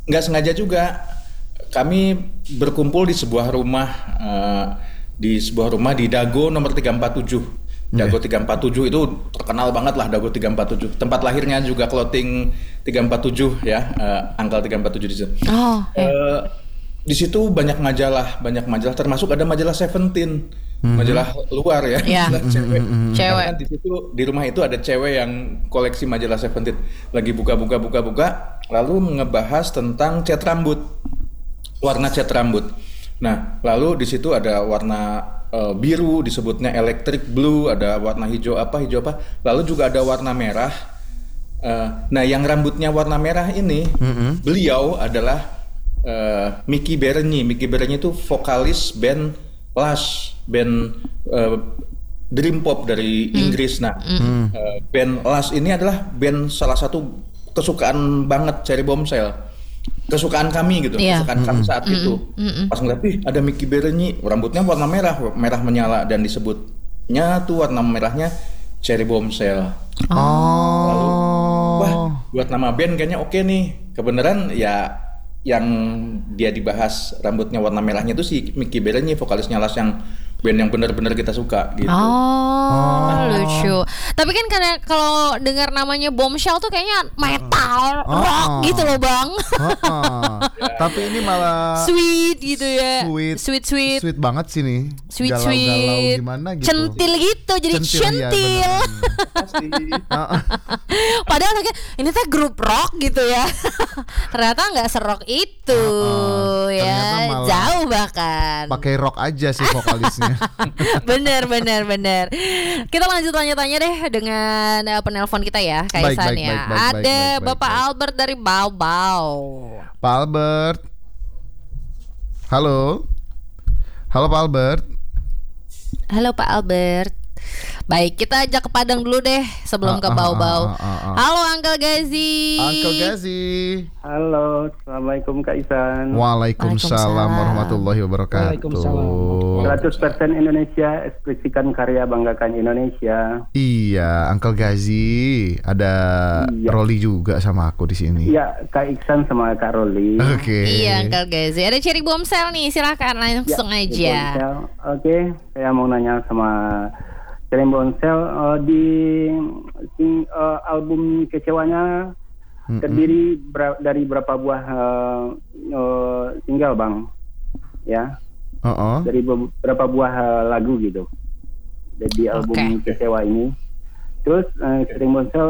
nggak sengaja juga. Kami berkumpul di sebuah rumah di Dago nomor 347. Dago 347 itu terkenal banget lah, Dago 347. Tempat lahirnya juga Clothing 347 ya, Angkal 347 di situ. Di situ banyak majalah termasuk ada majalah Seventeen, majalah luar ya, cewek. Karena di situ di rumah itu ada cewek yang koleksi majalah Seventeen, lagi buka, lalu ngebahas tentang warna cat rambut. Nah, lalu di situ ada warna biru disebutnya electric blue, ada warna hijau apa, lalu juga ada warna merah. Nah, yang rambutnya warna merah ini, beliau adalah Mickey Bernie itu vokalis band Lush, band dream pop dari Inggris. Nah, band Lush ini adalah band salah satu kesukaan banget Cherry Bombshell, kesukaan kami gitu, kesukaan kami saat itu. Pas ngeliat, ada Mickey Bernie, rambutnya warna merah menyala, dan disebutnya tuh warna merahnya Cherry Bombshell. Lalu, buat nama band kayaknya oke nih, kebenaran ya. Yang dia dibahas rambutnya warna merahnya itu si Mickey Bernie, vokalisnya Lush, yang band yang benar-benar kita suka gitu. Lucu. Tapi kan karena kalau dengar namanya Bombshell tuh kayaknya metal, rock gitu loh Bang. Tapi ini malah sweet gitu ya. Sweet banget sih nih. Sweet. Gimana gitu. Centil gitu, jadi centil. Padahal ini teh grup rock gitu ya. Ternyata nggak serok itu ya. Jauh bahkan. Pakai rock aja sih vokalisnya. Bener. Kita lanjut tanya-tanya deh dengan penelpon kita ya, Kaisan ya. Ada Bapak Albert dari Bau. Pak Albert. Halo Pak Albert. Halo Pak Albert. Baik, kita ajak ke Padang dulu deh sebelum ke Bau-Bau. Halo Uncle Gazi. Halo, assalamualaikum Kak Isan. Waalaikumsalam warahmatullahi wabarakatuh. 100% Indonesia, ekspresikan karya, banggakan Indonesia. Iya, Uncle Gazi. Ada Rolly juga sama aku di sini. Iya, Kak Iksan sama Kak Rolly. Oke. Iya, Uncle Gazi. Ada Cherry Bombshell nih, silakan langsung aja. Oke, saya mau nanya sama Cherry Bombshell, di album Kecewanya terdiri dari berapa buah single Bang? Ya. Dari beberapa buah lagu gitu. Di album Kecewa ini. Terus Cherry Bombshell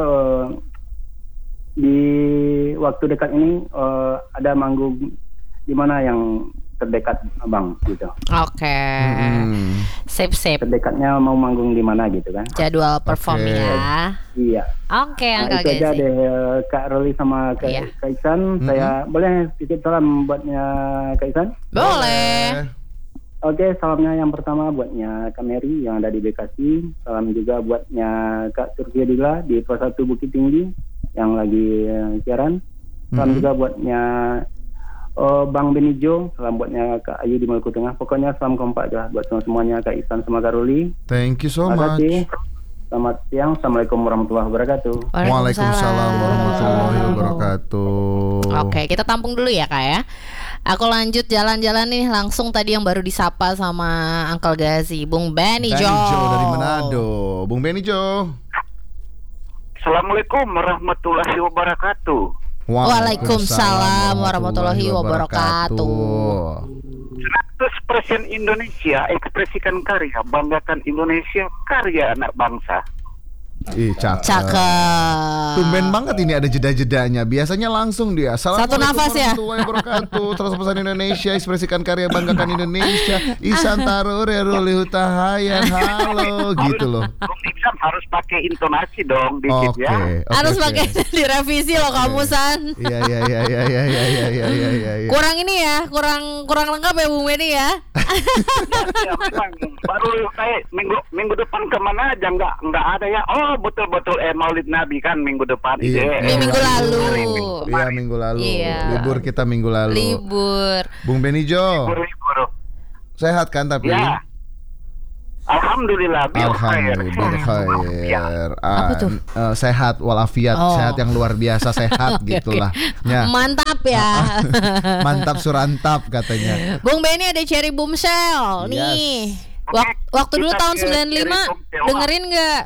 di waktu dekat ini ada manggung di mana yang terdekat Abang gitu. Sip. Terdekatnya mau manggung di mana gitu kan? Jadwal performnya. Iya. Uncle itu aja Gazi. deh Kak Rolly sama Kak Isan. Saya boleh titip salam buatnya Kak Isan? Boleh. Oke, salamnya yang pertama buatnya Kak Mary yang ada di Bekasi. Salam juga buatnya Kak Turki Dila di Pos 1 Bukit Tinggi yang lagi siaran. Salam juga buatnya Bang Benijo. Salam buatnya Kak Ayu di Maluku Tengah. Pokoknya salam kompak aja buat semuanya Kak Isan sama Kak Rolly. Thank you so much. Selamat siang. Assalamualaikum warahmatullahi wabarakatuh. Waalaikumsalam warahmatullahi wabarakatuh. Oke, kita tampung dulu ya Kak ya. Aku lanjut jalan-jalan nih langsung tadi yang baru disapa sama Uncle Gazi, Bung Benijo dari Manado. Bung Benijo. Assalamualaikum warahmatullahi wabarakatuh. Waalaikumsalam warahmatullahi wabarakatuh. 100% Indonesia, ekspresikan karya, banggakan Indonesia, karya anak bangsa. Cakep. Tumben banget ini ada jeda-jedanya. Biasanya langsung dia. Satu nafas ya. Wabarakatuh. Terus Indonesia, ekspresikan karya, banggakan Indonesia. Isan Tarure, Ruli Hutahayan. Halo, gitu loh. Bung Iksan harus pakai intonasi dong dikit ya. Harus pakai direvisi loh kamu San. Iya. Kurang ini ya, kurang lengkap ya Bung Beni ya. Ya memang baru kayak minggu depan kemana aja nggak ada ya. Oh betul Maulid Nabi kan minggu depan. Minggu lalu. Iya minggu lalu. Iya. Libur kita minggu lalu. Libur. Bung Benijo. Libur. Sehat kan tapi? Ya. Alhamdulillah, khair. Apa tuh? Sehat walafiat, sehat yang luar biasa, sehat gitulah. Ya. Mantap ya. Mantap surantap katanya. Bung Benny ada Cherry Boomshell nih. Waktu dulu tahun 95 dengerin nggak?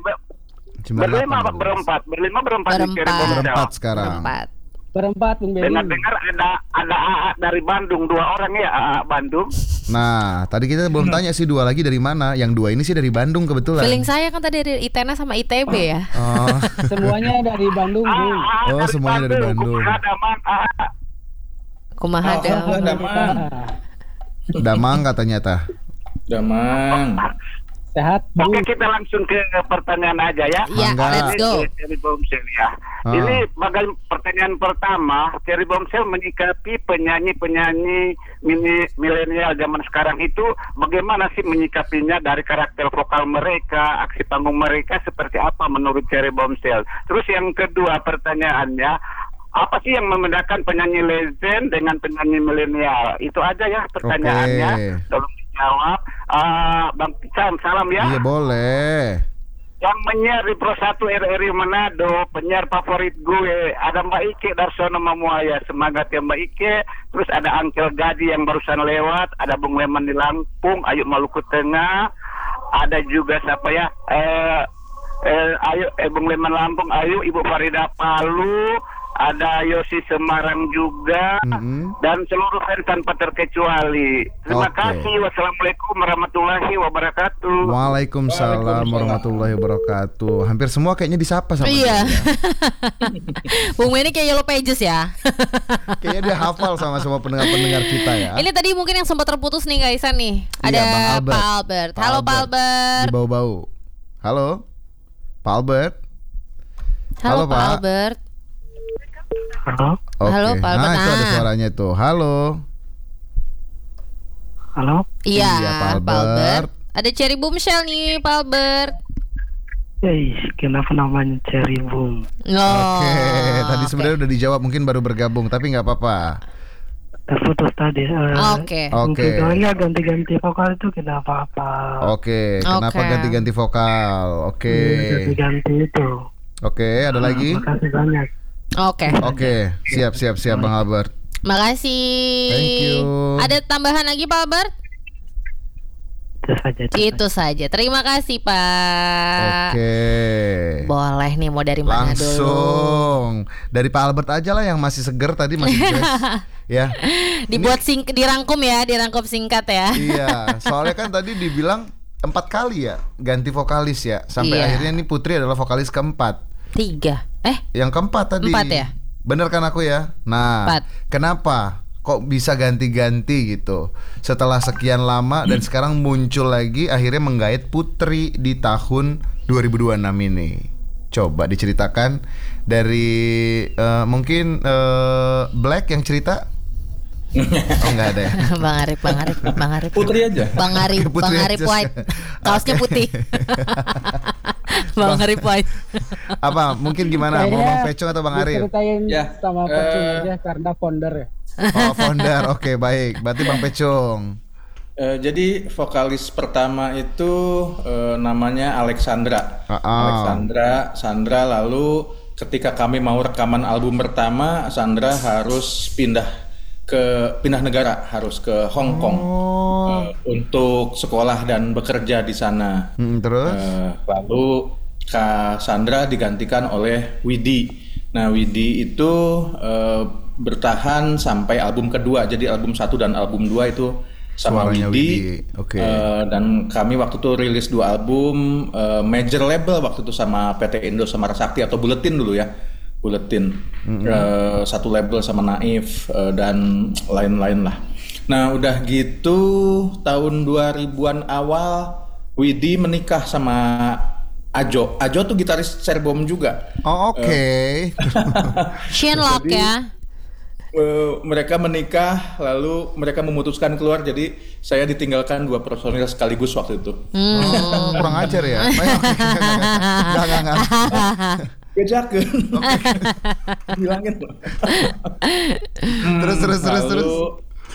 Berempat sekarang. Berempat Bung Benny. Dengar ada AA dari Bandung, 2 orang ya, AA Bandung. Nah, tadi kita belum tanya sih 2 lagi dari mana. Yang 2 ini sih dari Bandung kebetulan. Feeling saya kan tadi dari ITENA sama ITB ya. Oh. Semuanya dari Bandung, Bung. Semuanya dari Bandung. Kumaha Damang katanya tah. Damang. Sehat, Bung. Oke, kita langsung ke pertanyaan aja ya. Ya, let's go. Cherry Boomshell ya. Ini bagai pertanyaan pertama, Cherry Boomshell menyikapi penyanyi-penyanyi milenial zaman sekarang itu bagaimana sih menyikapinya dari karakter vokal mereka, aksi panggung mereka seperti apa menurut Cherry Boomshell? Terus yang kedua pertanyaannya, apa sih yang membedakan penyanyi legend dengan penyanyi milenial? Itu aja ya pertanyaannya. Tolong dijawab. Bang Pican, salam ya. Iya boleh. Yang menyiar di Pro 1 RRI Manado, penyiar favorit gue, ada Mbak Ike Darsono Mamuaya, semangat ya Mbak Ike. Terus ada Angkel Gadi yang barusan lewat, ada Bung Leman di Lampung, Ayu Maluku Tengah, ada juga siapa ya? Bung Leman Lampung, Ayu, Ibu Farida Palu, ada Yosi Semarang juga, dan seluruh fans tanpa terkecuali. Terima kasih. Wassalamualaikum warahmatullahi wabarakatuh. Waalaikumsalam warahmatullahi wabarakatuh. Hampir semua kayaknya disapa sama dia. Bung Benny kayak Yellow Pages ya. Kayaknya dia hafal sama semua pendengar-pendengar kita ya. Ini tadi mungkin yang sempat terputus nih Kak Isan nih. Ada Pak Albert. Halo Pak Albert. Di bau-bau. Halo Pak Albert. Halo Pak Albert. Halo Pak Albert. Nah itu ada suaranya tuh. Halo. Iya Pak Albert. Ada Cherry Boomshell nih Pak Albert. Kenapa namanya Cherry Boom? Oke, tadi sebenarnya udah dijawab, mungkin baru bergabung, tapi nggak apa-apa. Terputus tadi. Oke. Soalnya ganti-ganti vokal itu kenapa apa? Oke, kenapa ganti-ganti vokal? Oke. Ganti-ganti itu. Oke, ada lagi? Makasih banyak. Oke, siap Bang Albert. Makasih. Thank you. Ada tambahan lagi Pak Albert? Itu saja. Terima kasih Pak. Oke. Boleh nih, mau dari mana dulu? Langsung dari Pak Albert aja lah yang masih seger tadi, masih fresh. Ya. Dibuat dirangkum singkat ya. Iya, soalnya kan tadi dibilang 4 kali ya ganti vokalis ya, sampai akhirnya nih Putri adalah vokalis keempat. 3. Yang keempat tadi. 4 ya? Bener kan aku ya? Nah, 4. Kenapa kok bisa ganti-ganti gitu setelah sekian lama dan sekarang muncul lagi akhirnya menggait Putri di tahun 2026 ini? Coba diceritakan dari mungkin Black yang cerita. Oh nggak ada ya. Bang Arif. Putri aja. Bang Arif White. Kaosnya putih. Bang Arif White. Apa? Mungkin gimana? Mau Bang Pecong atau Bang Arif? Ceritain sama Pecong aja karena founder ya. Oh founder, oke baik. Berarti Bang Pecong. Jadi vokalis pertama itu namanya Alexandra. Sandra. Lalu ketika kami mau rekaman album pertama, Sandra harus pindah negara, harus ke Hong Kong untuk sekolah dan bekerja di sana. Terus? Lalu Kak Sandra digantikan oleh Widi. Nah Widi itu bertahan sampai album kedua. Jadi album 1 dan album 2 itu sama Widi. Okay. Dan kami waktu itu rilis 2 album major label waktu itu sama PT Indo Samara Sakti atau Buletin dulu ya. Buletin, 1 label sama Naif dan lain-lain lah. Nah udah gitu tahun 2000-an awal Widi menikah sama Ajo tuh gitaris Serbom juga. Oh oke. Shenlock ya. Mereka menikah lalu mereka memutuskan keluar, jadi saya ditinggalkan 2 personil sekaligus waktu itu. Kurang ajar ya. Enggak. Kejakeun. Bilangin. Terus.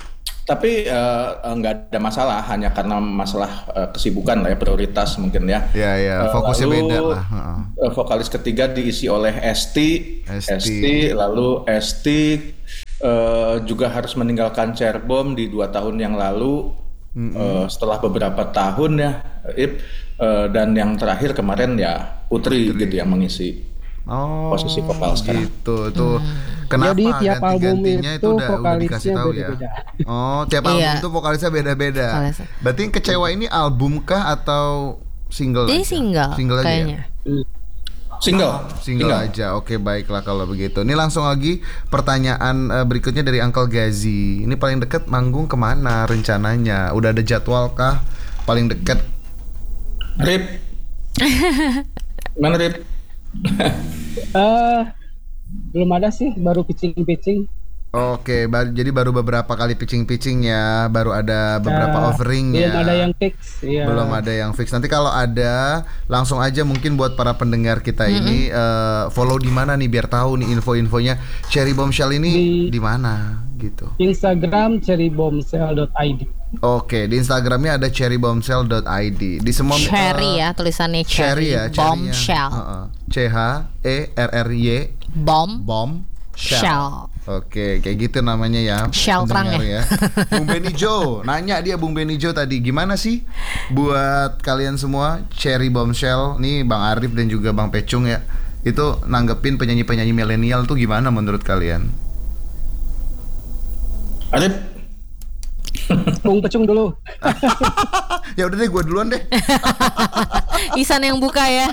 Tapi nggak ada masalah, hanya karena masalah kesibukan lah ya, prioritas mungkin ya. Ya, fokusnya beda lah. Vokalis ketiga diisi oleh Esti. Lalu Esti juga harus meninggalkan Cerbom di 2 tahun yang lalu. Setelah beberapa tahun ya, dan yang terakhir kemarin ya Putri. Gitu yang mengisi posisi vokal sekarang. Gitu tuh. Kenapa Jadi tiap album ganti-gantinya itu udah dikasih tahu beda-beda. Ya? Tiap album itu vokalisnya beda-beda. Berarti yang Kecewa ini album kah atau single? Jadi single aja kayaknya. Ya? Single aja. Oke, baiklah kalau begitu. Ini langsung lagi pertanyaan berikutnya dari Uncle Gazi. Ini paling dekat manggung kemana rencananya? Udah ada jadwal kah? Paling dekat? Rip. Mana Rip? Belum ada sih, baru pitching. Oke, jadi baru beberapa kali pitching ya, baru ada beberapa offering ya. Belum ada yang fix. Ya. Belum ada yang fix. Nanti kalau ada, langsung aja mungkin buat para pendengar kita ini follow di mana nih biar tahu nih info-infonya Cherry Bombshell ini di mana gitu. Instagram cherrybombshell.id. Oke, di Instagramnya ada cherrybombshell.id. Di semua Cherry ya tulisannya Cherry ya, Bombshell. CHERRY Bombshell. Oke, kayak gitu namanya ya. Shell terang ya. Bung Benny Joe, nanya dia Bung Benny Joe tadi gimana sih buat kalian semua Cherry Bombshell nih, Bang Arif dan juga Bang Pecung ya. Itu nanggepin penyanyi-penyanyi milenial tuh gimana menurut kalian? Arif. Bung Pecung dulu. Ya udah deh, gue duluan deh. Isan yang buka ya.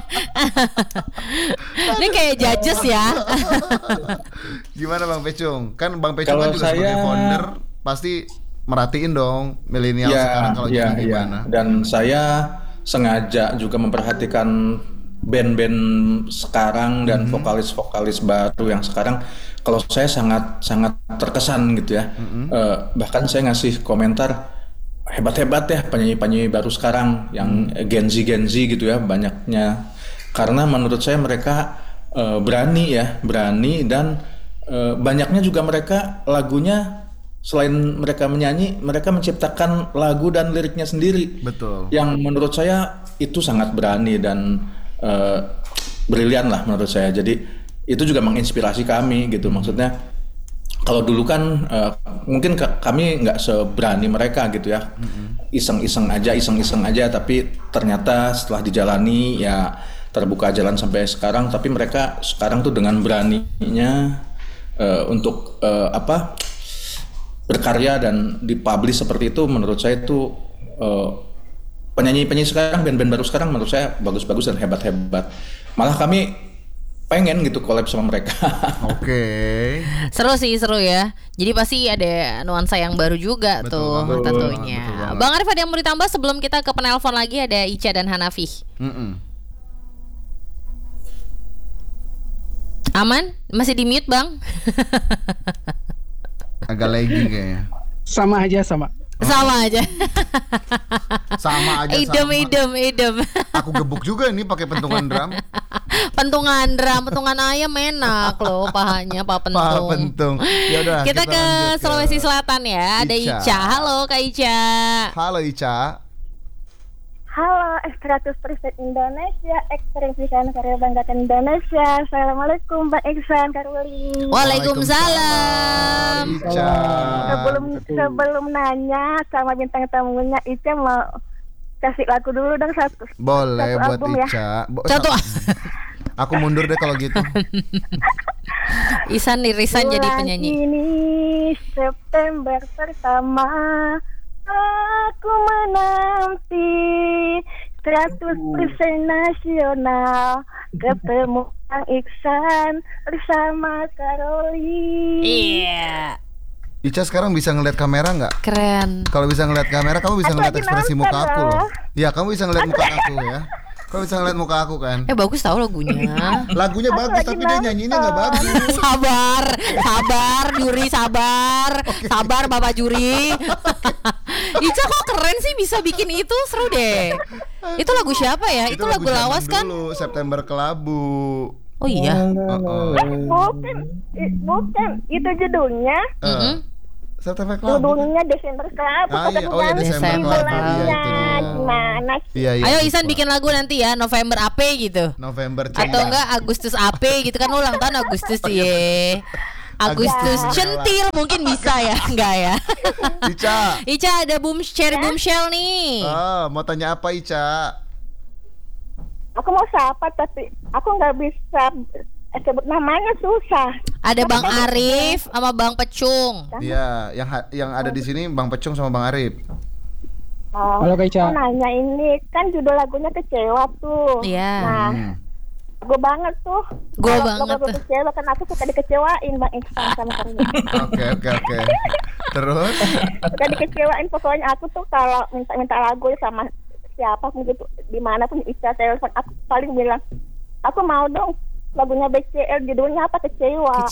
Ini kayak judges ya. Gimana Bang Pecung? Kan Bang Pecung kan juga sebagai founder pasti merhatiin dong milenial sekarang kalau jadi gimana. Dan saya sengaja juga memperhatikan band-band sekarang dan vokalis-vokalis baru yang sekarang. Kalau saya sangat terkesan gitu ya. Bahkan saya ngasih komentar hebat-hebat ya penyanyi-penyanyi baru sekarang yang Gen Z gitu ya banyaknya. Karena menurut saya mereka berani dan banyaknya juga mereka lagunya selain mereka menyanyi, mereka menciptakan lagu dan liriknya sendiri. Betul. Yang menurut saya itu sangat berani dan brilian lah menurut saya. Jadi itu juga menginspirasi kami gitu. Maksudnya kalau dulu kan mungkin kami nggak seberani mereka gitu ya, iseng-iseng aja, tapi ternyata setelah dijalani ya terbuka jalan sampai sekarang. Tapi mereka sekarang tuh dengan beraninya untuk berkarya dan dipublish seperti itu, menurut saya itu penyanyi sekarang, band-band baru sekarang menurut saya bagus-bagus dan hebat-hebat. Malah kami pengen gitu collab sama mereka. Oke. Seru ya. Jadi pasti ada nuansa yang baru juga tentunya. Bang Arif, ada yang mau ditambah sebelum kita ke penelpon lagi? Ada Ica dan Hanafi. Aman? Masih di mute Bang? Agak laggy kayaknya. Sama aja. Idem. Aku gebuk juga ini pakai pentungan drum. Pentungan ayam enak loh pahanya, Pak Pentung. Pak Pentung. Yaudah, kita ke Sulawesi Selatan ya. Ada Ica. Halo Kak Ica. Halo Ica. Halo, 100% Indonesia, ekspresikan karya banggakan Indonesia. Assalamualaikum Bang Iksan Karuli. Waalaikumsalam. Ica. Sebelum nanya sama bintang tamunya, Ica mau kasih lagu dulu dong satu. Boleh satu buat album Ica. Ya. Aku mundur deh kalau gitu. Isan irisan jadi penyanyi. Ini September pertama, aku menanti 100% nasional, ketemu Bang Iksan bersama Karoli. Iya. Ica sekarang bisa ngeliat kamera nggak? Keren. Kalau bisa ngeliat kamera, kamu bisa ngeliat ekspresi muka aku loh. Ya, kamu bisa ngeliat muka aku ya. Kamu bisa ngeliat muka aku kan? Bagus tau lagunya. Lagunya bagus, tapi dia nyanyinya nggak bagus. Sabar, juri sabar. Okay. Sabar Bapak juri. Ica kok keren sih bisa bikin itu, seru deh. Itu lagu siapa ya? Itu lagu lawas kan? Dulu, September Kelabu. Oh iya. Bukan, itu judulnya. September Club. Judulnya Desember Club. Iya, oh ya Desember Club. Iya itu. Gimana sih? Iya, Ayo Isan bikin lagu nanti ya, November AP gitu. November Atau enggak Agustus AP gitu kan ulang tahun Agustus ye. Agustus centil mungkin bisa ya, enggak ya? Ica ada cherry bombshell nih. Mau tanya apa Ica? Aku mau sapa tapi aku nggak bisa sebut namanya, susah. Ada Bang Arif sama Bang Pecung. Iya, yang ada di sini Bang Pecung sama Bang Arif. Halo Kak Ica. Aku nanya ini kan judul lagunya Kecewa tuh. Iya. Nah, gue banget tuh. Gue Kalau banget lagu tuh. Kecewa kan aku suka dikecewain Bang Iksan sama Karina. Oke. Terus? Suka dikecewain, pokoknya aku tuh kalau minta lagu sama siapa pun gitu, dimanapun bisa telepon aku paling bilang, aku mau dong lagunya BCL, judulnya apa? Kecewa.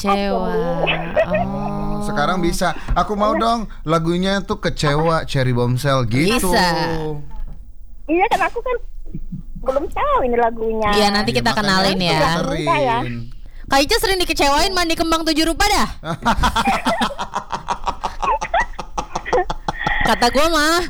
Oh. Sekarang bisa. Aku mau dong lagunya tuh Kecewa Cherry Bombshell gitu. Bisa. Iya kan aku kan belum tahu ini lagunya. Iya nanti kita kenalin ya. Kak Ica sering dikecewain mandi kembang 7 rupa dah. Kata gua mah.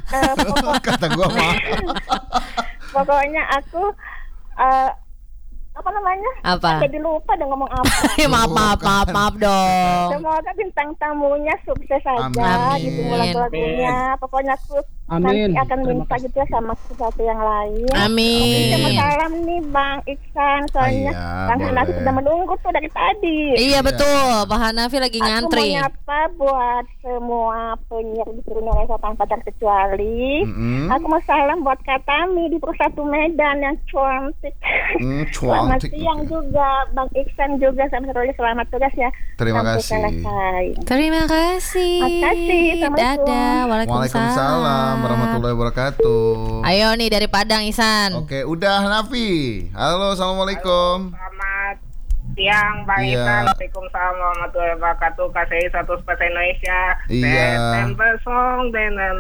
Pokoknya aku apa namanya? Apa? Jadi lupa udah ngomong apa. maaf dong. Semoga bintang tamunya sukses saja Amin. gitu lagu-lagunya. Pokoknya aku nanti akan minta gitu ya sama sesuatu yang lain. Amin. Terima salam nih Bang Iksan, soalnya Bang Hanafi sudah menunggu tuh dari tadi. Iya betul, Pak Hanafi lagi ngantri. Aku mau nyapa buat semua penyiar di seluruh Indonesia tanpa terkecuali. Aku mau salam buat Katami di Persatu Medan yang cantik. Selamat siang juga Bang Iksan juga sama Roli, selamat tugas ya. Terima kasih. Terima kasih. Makasih. Dadah. Waalaikumsalam warahmatullahi wabarakatuh. Ayo nih dari Padang Isan. Oke, udah Nafi. Halo, assalamualaikum. Selamat siang Bang Isan. Waalaikumsalam warahmatullahi wabarakatuh. Kasih 100% Indonesia. September song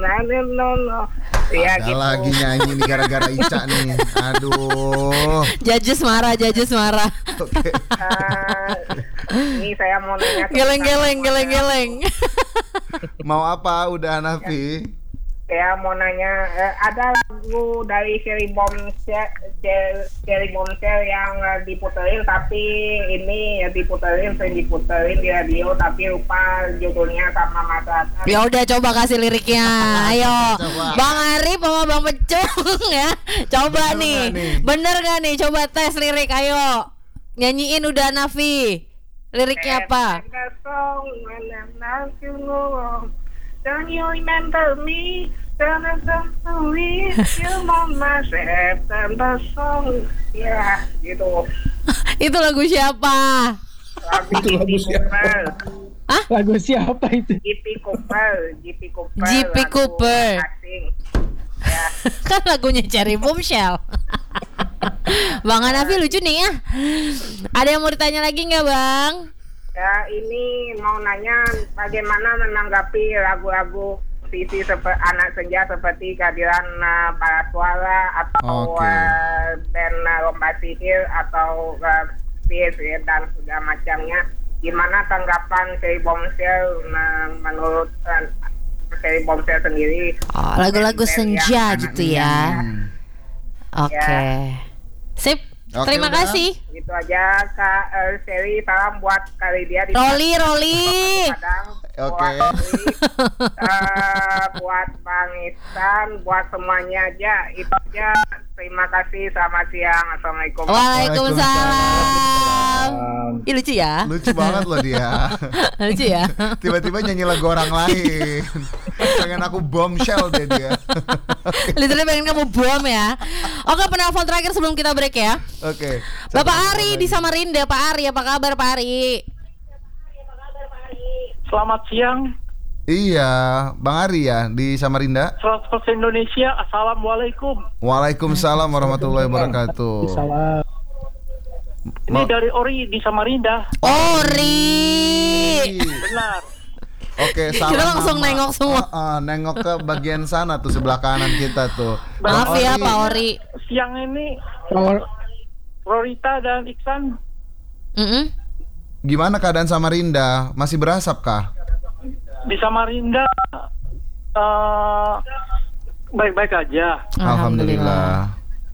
Iya gitu. Lagi nyanyi nih gara-gara Ica nih. Aduh. Judges marah. Oke. Ini saya mau nanya. Geleng. Mau apa? Udah Nafi? Saya mau nanya, ada lagu dari Cherry Bombshell yang diputerin, tapi ini sering diputerin di radio, tapi lupa judulnya sama masyarakat. Ya udah coba kasih liriknya. Ayo. Bang Arif sama Bang Pecung ya. Coba bener gak nih? Coba tes lirik, ayo. Nyanyiin udah Nafi. Liriknya apa? Don't you remember me? You mama September song. Ya, gitu. Itu lagu siapa? Lagu siapa? Hah? Lagu siapa itu? GP Cooper. GP Cooper. Ya. Kan lagunya Cherry Bombshell. Bang Hanafi lucu nih ya. Ada yang mau ditanya lagi nggak Bang? Ya ini mau nanya bagaimana menanggapi lagu-lagu sisi anak senja seperti kehadiran para suara atau band lomba sihir atau PSI dan segala macamnya. Gimana tanggapan Cherry Bombshell menurut Cherry Bombshell sendiri? Lagu-lagu senja gitu ya. Oke. Sip. Terima kasih. Gitu aja Kak Cherry, salam buat kali dia di Roli. Oke. Buat Bang Ihsan, buat semuanya aja. Itu aja. Terima kasih. Selamat siang. Assalamualaikum. Waalaikumsalam. Ih lucu ya. Lucu banget loh dia. Lucu ya. Tiba-tiba nyanyi lagu orang lain. Pengen aku bombshell deh dia. Literally pengen kamu bom ya. Oke, penelpon terakhir sebelum kita break ya. Oke. Bapak Ari di Samarinda. Pak Ari, apa kabar Pak Ari? Selamat siang. Iya, Bang Ari ya di Samarinda. 100% Indonesia. Assalamualaikum. Waalaikumsalam warahmatullahi wabarakatuh. Salam. Ini dari Ori di Samarinda. Ori. Benar. Oke, salam. Kita langsung nengok semua. Nengok ke bagian sana tuh, sebelah kanan kita tuh. Maaf ya Pak Ori. Siang ini Rorita dan Iksan. Gimana keadaan Samarinda? Masih berasap kah? di Samarinda baik-baik aja. Alhamdulillah.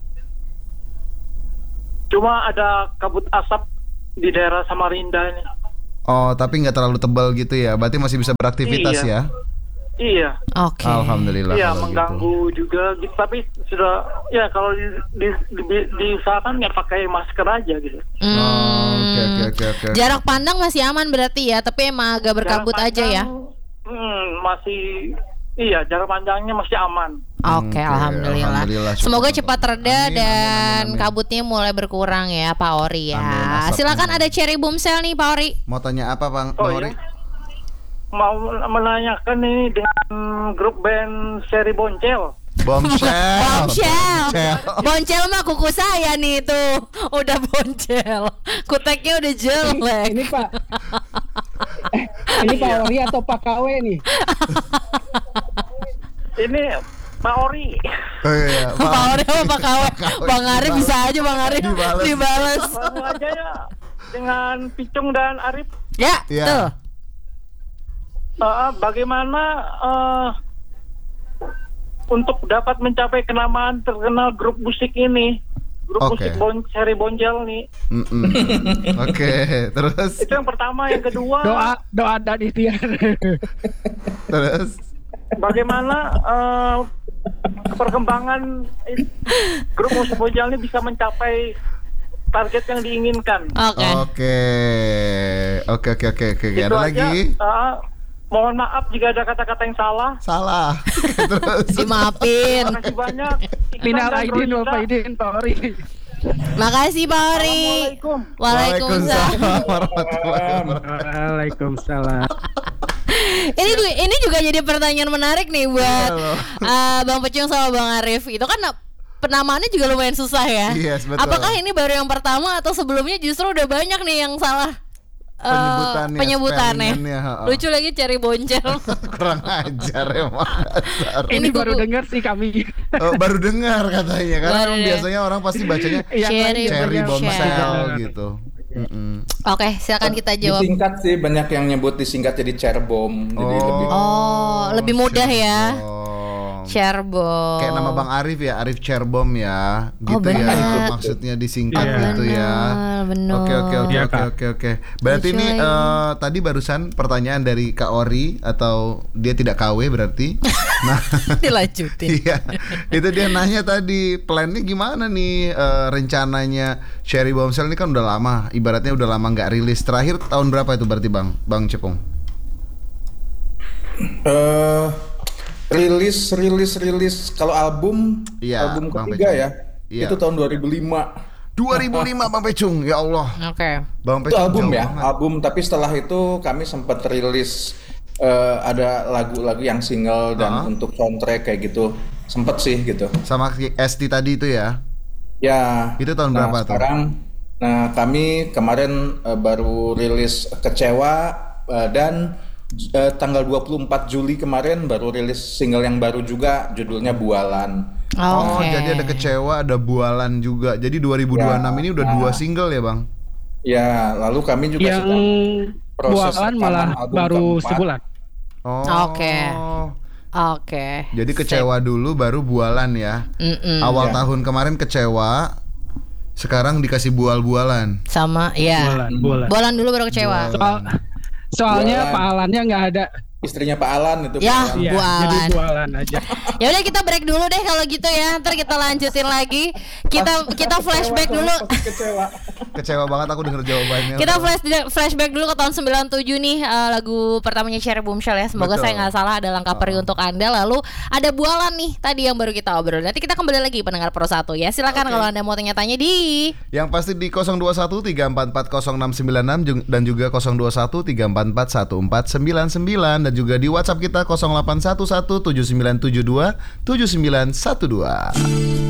Cuma ada kabut asap di daerah Samarinda ini. Oh, tapi nggak terlalu tebal gitu ya? Berarti masih bisa beraktivitas ya? Iya. Oke. Alhamdulillah. Iya, kalau mengganggu juga gitu. Tapi sudah ya kalau diusahakan ya pakai masker aja gitu. Oke. Jarak pandang masih aman berarti ya, tapi emang agak berkabut aja ya. Masih jarak pandangnya masih aman. Oke, alhamdulillah. Semoga cepat reda dan kabutnya mulai berkurang ya, Pak Ori ya. Silakan, ada Cherry Boomshell nih, Pak Ori. Mau tanya apa, Bang Ori? Ya? Mau menanyakan ini dengan grup band Cherry Boomshell. Boncel mah kuku saya nih tuh, udah boncel. Kuteknya udah jelek. Ini Pak. Ini Pak Ori atau Pak KW nih? Ini Pak Ori. Oh, iya. Pak Ori sama Pak KW. Bang Arif bisa aja Bang Arif dibalas. Langsung aja ya dengan Picung dan Arif. Ya, tuh. Bagaimana untuk dapat mencapai kenamaan terkenal grup musik ini, musik Cherry Boomshell nih. Oke, terus? Itu yang pertama, yang kedua doa dan ikhtiar. Terus? Bagaimana perkembangan grup musik Boomshell ini bisa mencapai target yang diinginkan? Oke. Ada lagi? Mohon maaf jika ada kata-kata yang salah. Terus dimaafin. Terima kasih banyak. Minal aidin wal faidin, Pak Ori. Makasih Pak Ori. Waalaikumsalam warahmatullahi wabarakatuh. Waalaikumsalam. Ini juga jadi pertanyaan menarik nih buat Bang Pecung sama Bang Arif. Itu kan penamaannya juga lumayan susah ya. Yes, betul. Apakah ini baru yang pertama atau sebelumnya justru udah banyak nih yang salah penyebutannya. Lucu lagi Cherry Boomshell. Kurang ajar emang. Ini baru dengar sih kami. Baru dengar katanya. Karena biasanya orang pasti bacanya Cherry Boomshell gitu. Oke, silakan kita jawab. Disingkat sih, banyak yang nyebut disingkat jadi Cerbom. Jadi lebih mudah ya. Cerbom. Kayak nama Bang Arif ya, Arif Cerbom ya. Gitu ya. Itu maksudnya disingkat gitu ya. Oke. Berarti ini tadi barusan pertanyaan dari Kak Ori atau dia tidak KW berarti. Nah, dilanjutin. Iya. Itu dia nanya tadi, plannya gimana nih rencananya Cherry Boomshell ini kan udah lama, ibaratnya udah lama nggak rilis. Terakhir tahun berapa itu berarti Bang Cepung? Rilis kalau album ketiga ya. Itu tahun 2005 Bang Pecung, ya Allah. Oke. Bang Pecung itu album ya, album. Tapi setelah itu kami sempat rilis ada lagu-lagu yang single dan untuk soundtrack kayak gitu, sempet sih gitu. Sama ST tadi itu ya? Ya. Itu tahun berapa tuh? Kami kemarin baru rilis Kecewa dan tanggal 24 Juli kemarin baru rilis single yang baru juga, judulnya Bualan. Jadi ada Kecewa, ada Bualan juga. Jadi 2026 ini udah 2 single ya Bang? Ya, lalu kami juga yang sedang proses Bualan malah baru sebulan. Oke. Jadi Kecewa dulu baru Bualan ya. Awal tahun kemarin Kecewa, sekarang dikasih Bualan. Sama ya. Bualan dulu baru Kecewa. Soalnya Pak Alannya nggak ada. Istrinya Pak Alan itu. Ya, Bualan. Jadi Bualan aja. Ya udah kita break dulu deh kalau gitu ya. Ntar kita lanjutin lagi. Kita flashback dulu. Kecewa banget aku denger jawabannya. Kita flashback dulu ke tahun 97 nih, lagu pertamanya Cherry Boomshell ya. Semoga saya nggak salah ada langkah perih untuk Anda. Lalu ada Bualan nih tadi yang baru kita obrol. Nanti kita kembali lagi pendengar Pro 1 ya. Silakan kalau Anda mau tanya-tanya di yang pasti di 021-344-0696 dan juga 021-344-1499 dan juga di WhatsApp kita 0811-7972-7912.